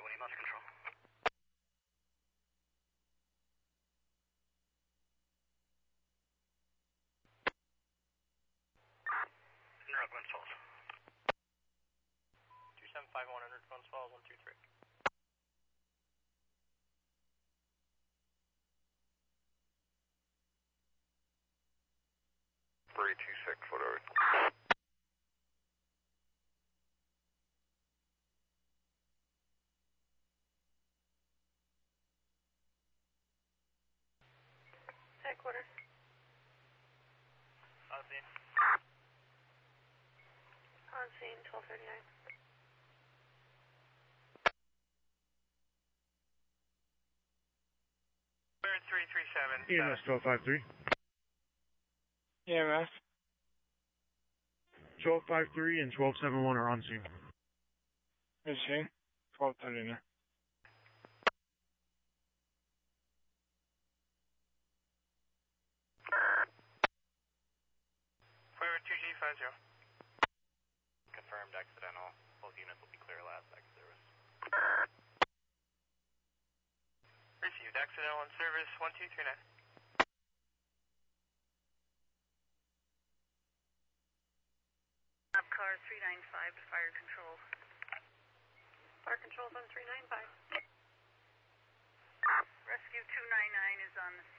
what do you must control? Interrupt Glens Falls. 275-100 Glens Falls, 123. 326, whatever. Headquarters. On scene. On scene, 1239. Clear 337. EMS 1253. EMS. 1253 and 1271 are on scene. Good scene. 1239. Clear 2G50. Confirmed accidental. Both units will be clear last exit service. Received accidental in service, 1239. Car 395 to fire control. Fire control's on 395. Rescue 299 is on the